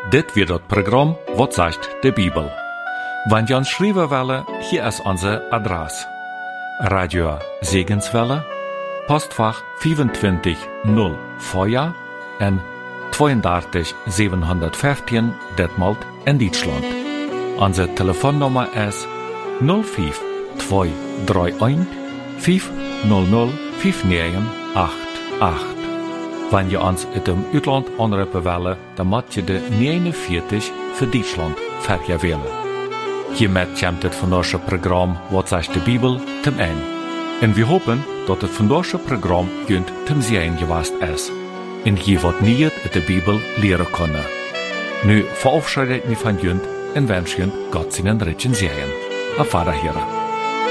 Dit wird das Programm «Was sagt die Bibel?». Wenn ihr uns schreiben wollt, hier ist unsere Adresse. Radio Segenswelle, Postfach 25 0 en 32 715 Detmold in Deutschland. Unsere Telefonnummer ist 05 231 500 5988. Wenn ihr uns in dem Utland anrufen wollt, dann macht ihr de 49 für Deutschland vergewählen. Hiermit kommt das vandaagse Programm «Wat sagt die Bibel?» zum Ende. Und wir hoffen, dass das vandaagse Programm junt zum Sehen gewesen ist. Und je wat nieuws uit de Bibel leren kunnen. Nu verabschiede ik me van junt en wens junt God zijn ritchen Sehen. Auf Wiederhören.